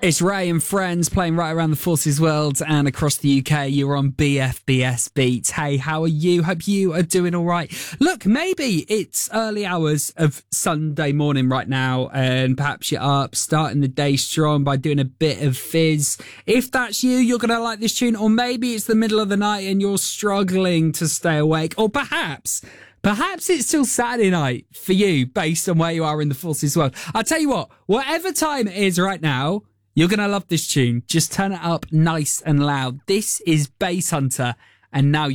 It's Ray and Friends playing right around the Forces world and across the UK. You're on BFBS Beats. Hey, how are you? Hope you are doing all right. Look, maybe it's early hours of Sunday morning right now, and perhaps you're up starting the day strong by doing a bit of fizz. If that's you, you're going to like this tune. Or maybe it's the middle of the night and you're struggling to stay awake. Or perhaps it's still Saturday night for you based on where you are in the Forces world. I'll tell you what, whatever time it is right now, you're going to love this tune. Just turn it up nice and loud. This is Bass Hunter, and now